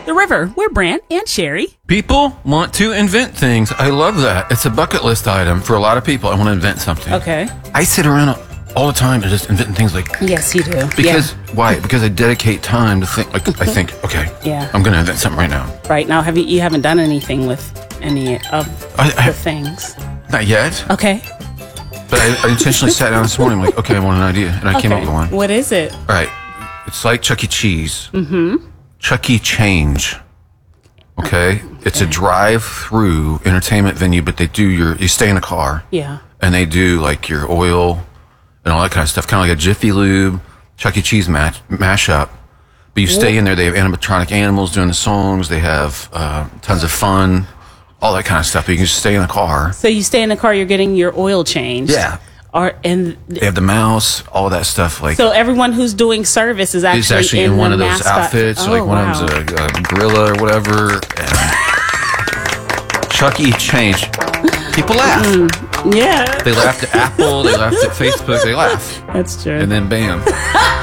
the river. We're Brant and Sherry. People want to invent things. I love that. It's a bucket list item for a lot of people. I want to invent something. Okay. I sit around all the time to just inventing things like... Yes, you do. Because, why? Because I dedicate time to think, I think, okay, I'm going to invent something right now. Right now, you haven't done anything with any of the things? Not yet. Okay. But I intentionally sat down this morning, like, okay, I want an idea, and I came up with one. What is it? All right. It's like Chuck E. Cheese. Mm-hmm. Chuck E. Change. Okay? It's a drive-through entertainment venue, but you stay in a car. Yeah. And they do, like, your oil and all that kind of stuff, kind of like a Jiffy Lube, Chuck E. Cheese mashup. But you stay in there, they have animatronic animals doing the songs, they have tons of fun, all that kind of stuff. But you can just stay in the car. So you stay in the car, you're getting your oil changed. Yeah. And they have the mouse, all that stuff. Like, so everyone who's doing service is actually in one of those mascot outfits. Oh, like one of them's a gorilla or whatever. And Chuck E. Change. People laugh. Yeah. They laughed at Apple. They laughed at Facebook. They laugh. That's true. And then bam.